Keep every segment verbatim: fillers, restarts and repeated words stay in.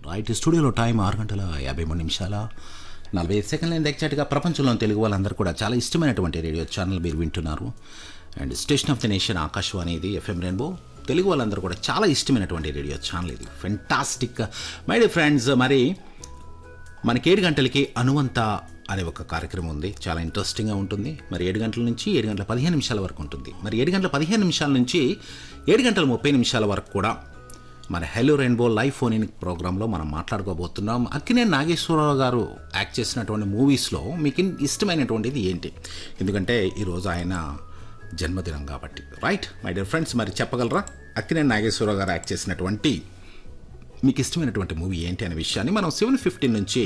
Right స్టూడియోలో time ఆరు గంటల యాభై మూడు నిమిషాల నలభై ఐదు సెకండ్ల ఎగ్జాక్ట్గా ప్రపంచంలోని తెలుగు వాళ్ళందరూ కూడా చాలా ఇష్టమైనటువంటి రేడియో ఛానల్ మీరు వింటున్నారు. And station of the nation Akashvani ఇది ఎఫ్ఎం రెయిన్బో. తెలుగు వాళ్ళందరూ కూడా చాలా ఇష్టమైనటువంటి రేడియో ఛానల్ ఇది. Fantastic my dear friends. మరి మనకి ఏడు గంటలకి అనువంత అనే ఒక కార్యక్రమం ఉంది. చాలా ఇంట్రెస్టింగ్గా ఉంటుంది. మరి ఏడు గంటల నుంచి ఏడు గంటల పదిహేను నిమిషాల వరకు ఉంటుంది. మరి ఏడు గంటల పదిహేను నిమిషాల నుంచి ఏడు గంటల ముప్పై నిమిషాల వరకు కూడా మన hello rainbow live phone in ప్రోగ్రాంలో మనం మాట్లాడుకోబోతున్నాం. అక్కినేని నాగేశ్వరరావు గారు యాక్ట్ చేసినటువంటి మూవీస్లో మీకు ఇష్టమైనటువంటిది ఏంటి? ఎందుకంటే ఈరోజు ఆయన జన్మదినం కాబట్టి. రైట్ మై డియర్ ఫ్రెండ్స్, మరి చెప్పగలరా అక్కినేని నాగేశ్వరరావు గారు యాక్ట్ చేసినటువంటి మీకు ఇష్టమైనటువంటి మూవీ ఏంటి అనే విషయాన్ని మనం సెవెన్ ఫిఫ్టీన్ నుంచి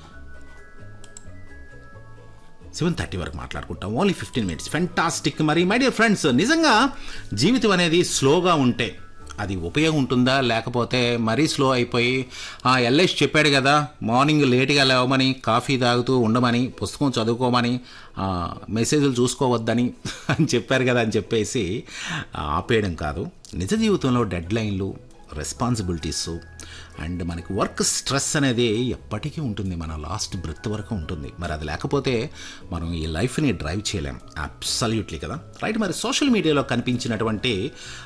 సెవెన్ థర్టీ వరకు మాట్లాడుకుంటాం. Only fifteen minutes. ఫెంటాస్టిక్. మరి మై డియర్ ఫ్రెండ్స్, నిజంగా జీవితం అనేది స్లోగా ఉంటే అది ఉపయోగం ఉంటుందా, లేకపోతే మరీ స్లో అయిపోయి ఎల్ఐసి చెప్పాడు కదా మార్నింగ్ లేట్గా లేవమని, కాఫీ తాగుతూ ఉండమని, పుస్తకం చదువుకోమని, మెసేజ్లు చూసుకోవద్దని అని చెప్పారు కదా అని చెప్పేసి ఆపేయడం కాదు. నిజ జీవితంలో డెడ్ లైన్లు, రెస్పాన్సిబిలిటీస్ అండ్ మనకి వర్క్ స్ట్రెస్ అనేది ఎప్పటికీ ఉంటుంది. మన లాస్ట్ బ్రెత్ వరకు ఉంటుంది. మరి అది లేకపోతే మనం ఈ లైఫ్ని డ్రైవ్ చేయలేం. అబ్సల్యూట్లీ కదా. రైట్. మరి సోషల్ మీడియాలో కనిపించినటువంటి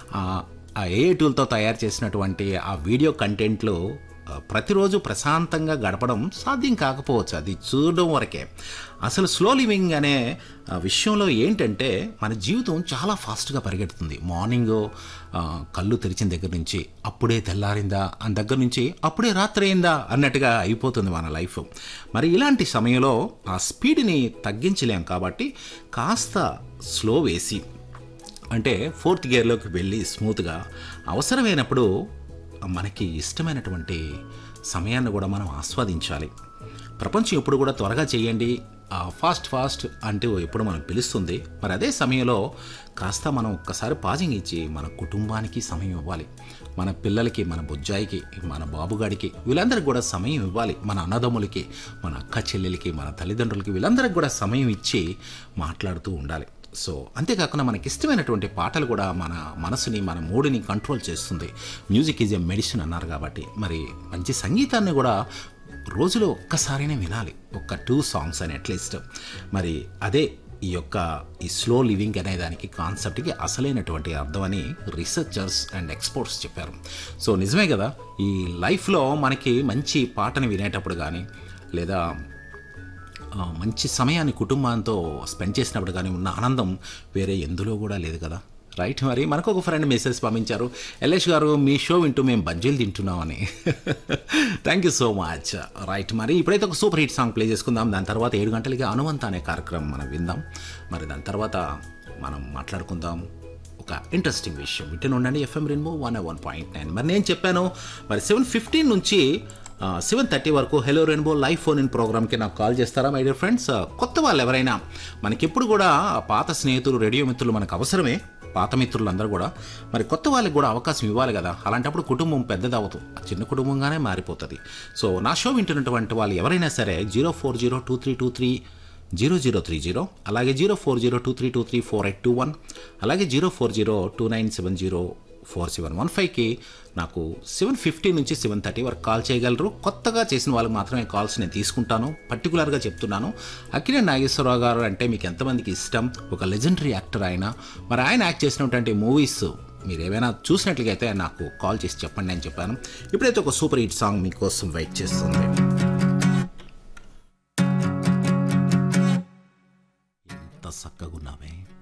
ఆ ఏ టూల్తో తయారు చేసినటువంటి ఆ వీడియో కంటెంట్లు ప్రతిరోజు ప్రశాంతంగా గడపడం సాధ్యం కాకపోవచ్చు. అది చూడడం వరకే. అసలు స్లో లివింగ్ అనే విషయంలో ఏంటంటే మన జీవితం చాలా ఫాస్ట్గా పరిగెడుతుంది. మార్నింగ్ కళ్ళు తెరిచిన దగ్గర నుంచి అప్పుడే తెల్లారిందా అని దగ్గర నుంచి అప్పుడే రాత్రి అయిందా అన్నట్టుగా అయిపోతుంది మన లైఫ్. మరి ఇలాంటి సమయంలో ఆ స్పీడ్ని తగ్గించలేం కాబట్టి కాస్త స్లో వేసి, అంటే ఫోర్త్ గేర్లోకి వెళ్ళి స్మూత్గా అవసరమైనప్పుడు మనకి ఇష్టమైనటువంటి సమయాన్ని కూడా మనం ఆస్వాదించాలి. ప్రపంచం ఎప్పుడు కూడా త్వరగా చేయండి, ఫాస్ట్ ఫాస్ట్ అంటూ ఎప్పుడు మనం పిలుస్తుంది. మరి అదే సమయంలో కాస్త మనం ఒక్కసారి పాజింగ్ ఇచ్చి మన కుటుంబానికి సమయం ఇవ్వాలి. మన పిల్లలకి, మన బుజ్జాయికి, మన బాబుగాడికి, వీళ్ళందరికీ కూడా సమయం ఇవ్వాలి. మన అన్నదమ్ములకి, మన అక్క చెల్లెలకి, మన తల్లిదండ్రులకి, వీళ్ళందరికీ కూడా సమయం ఇచ్చి మాట్లాడుతూ ఉండాలి. సో అంతేకాకుండా మనకి ఇష్టమైనటువంటి పాటలు కూడా మన మనసుని, మన మూడుని కంట్రోల్ చేస్తుంది. మ్యూజిక్ ఈజ్ ఎ మెడిసిన్ అన్నారు కాబట్టి మరి మంచి సంగీతాన్ని కూడా రోజులో ఒక్కసారైనా వినాలి. ఒక్క టూ సాంగ్స్ అని అట్లీస్ట్. మరి అదే ఈ యొక్క ఈ స్లో లివింగ్ అనే దానికి కాన్సెప్ట్కి అసలైనటువంటి అర్థం అని రీసెర్చర్స్ అండ్ ఎక్స్పర్ట్స్ చెప్పారు. సో నిజమే కదా. ఈ లైఫ్లో మనకి మంచి పాటని వినేటప్పుడు కానీ, లేదా మంచి సమయాన్ని కుటుంబంతో స్పెండ్ చేసినప్పుడు కానీ ఉన్న ఆనందం వేరే ఎందులో కూడా లేదు కదా. రైట్. మరి మనకు ఒక ఫ్రెండ్ మెసేజ్ పంపించారు, ఎల్ఎస్ గారు మీ షో వింటూ మేము బజ్జీలు తింటున్నామని. Thank you so much. Right. మరి ఇప్పుడైతే ఒక సూపర్ హిట్ సాంగ్ ప్లే చేసుకుందాం. దాని తర్వాత ఏడు గంటలకి అనువంత అనే కార్యక్రమం మనం విందాం. మరి దాని తర్వాత మనం మాట్లాడుకుందాం ఒక ఇంట్రెస్టింగ్ విషయం. వింటూనే ఉండండి FM rainbow one one point nine. మరి నేను చెప్పాను మరి సెవెన్ ఫిఫ్టీన్ నుంచి సెవెన్ థర్టీ వరకు hello rainbow live phone in ప్రోగ్రామ్కి నాకు కాల్ చేస్తారా మై డియర్ ఫ్రెండ్స్? కొత్త వాళ్ళు ఎవరైనా, మనకెప్పుడు కూడా పాత స్నేహితులు, రేడియో మిత్రులు మనకు అవసరమే, పాత మిత్రులు అందరూ కూడా. మరి కొత్త వాళ్ళకి కూడా అవకాశం ఇవ్వాలి కదా. అలాంటప్పుడు కుటుంబం పెద్దదవుతూ చిన్న కుటుంబంగానే మారిపోతుంది. సో నా షో వింటున్నటువంటి వాళ్ళు ఎవరైనా సరే zero four zero two three two three zero zero three zero, అలాగే zero four zero two three two three four eight two one, అలాగే zero four zero two nine seven zero four seven one ఫైవ్కి నాకు seven fifty నుంచి seven thirty వరకు call చేయగలరు. కొత్తగా చేసిన వాళ్ళకి మాత్రమే కాల్స్ నేను తీసుకుంటాను. పర్టికులర్గా చెప్తున్నాను, అక్కినేని నాగేశ్వరరావు గారు అంటే మీకు ఎంతమందికి ఇష్టం? ఒక లెజెండరీ యాక్టర్ ఆయన. మరి ఆయన యాక్ట్ చేసినటువంటి మూవీస్ మీరు ఏమైనా చూసినట్లయితే నాకు కాల్ చేసి చెప్పండి అని చెప్పాను. ఇప్పుడైతే ఒక సూపర్ హిట్ సాంగ్ మీకోసం వెయిట్ చేస్తుంది. ఎంత చక్కగా ఉన్నామే.